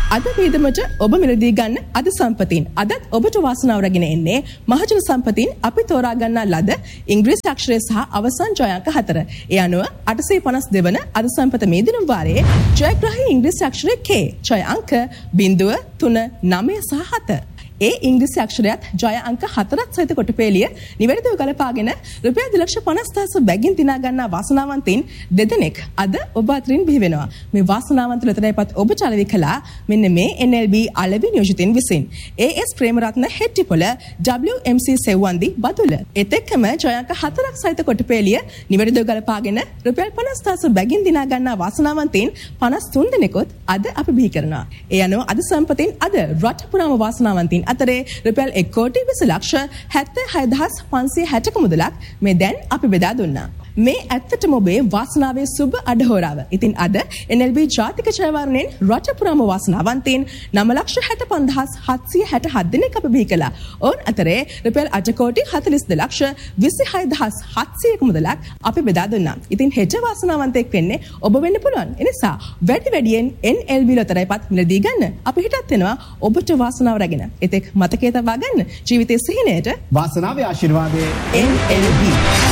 අද වේදමට ඔබ මිලදී ගන්න අද සම්පතින් අදත් ඔබට වාසනාව රැගෙන එන්නේ මහජන සම්පතින් අපි තෝරා ගන්නා ලද ඉංග්‍රීසි අක්ෂරය සහ අවසන් ජය අංක 4. ඒ අනුව 852 වන අද සම්පත මේ දින වාරයේ ජයග්‍රාහී ඉංග්‍රීසි අක්ෂරය K ජය අංක 0 3 9 සහ 7. ඒ ඉංග්‍රීසි අක්ෂරයත් ජය අංක 4ක් සහිත කොටපේලිය නිවැරදිව ගලපාගෙන රුපියල් 2,50,000 බැගින් දිනා ගන්නා වාසනාවන්තයින් දෙදෙනෙක් අද ඔබ අතරින් බිහි වෙනවා. මේ වාසනාවන්ත ලෙතරයිපත් ඔබ චලවි කළා මෙන්න මේ NLB අලෙවි නියෝජිතින් විසින්. AS Premaratne Hettipola WMC සෙව්වන්දි Badulla. එතෙක්ම ජය අංක 4ක් සහිත කොටපේලිය නිවැරදිව ගලපාගෙන රුපියල් 50,000 බැගින් දිනා ගන්නා වාසනාවන්තයින් 53 දෙනෙකුත් අද අපි බිහි කරනවා. ඒ අනුව අද සම්පතින් අද රට පුරාම වාසනාවන්තයින් අතරේ රුපියල් 1,20,76,560ක මුදලක් මේ දැන් අපි බෙදා දුන්නා. මේ ඇත්තටම ඔබේ වාසනාවේ සුබ අඩහෝරාව. ඉතින් අද NLB ජාතික ජයවර්ණයෙන් රට පුරාම වාසනාවන්තයින් 9,65,767 දෙනෙක් අපි බිහි කළා. ඔවුන් අතරේ රුපියල් 8,26,26,700ක මුදලක් අපි බෙදා දුන්නා. ඉතින් හෙට වාසනාවන්තයෙක් වෙන්නේ ඔබ වෙන්න පුළුවන්. ඒ නිසා වැඩියෙන් NLB ලොතරැයිපත් මිලදී ගන්න. අපි හිතත් වෙනවා ඔබට වාසනාව රැගෙන. එතෙක් මතකයේ තබා ගන්න ජීවිතයේ සිහිනයට වාසනාවේ ආශිර්වාදයේ NLB